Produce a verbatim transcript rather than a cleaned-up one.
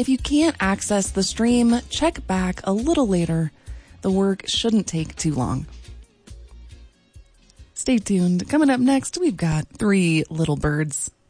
If you can't access the stream, check back a little later. The work shouldn't take too long. Stay tuned. Coming up next, we've got Three Little Birds.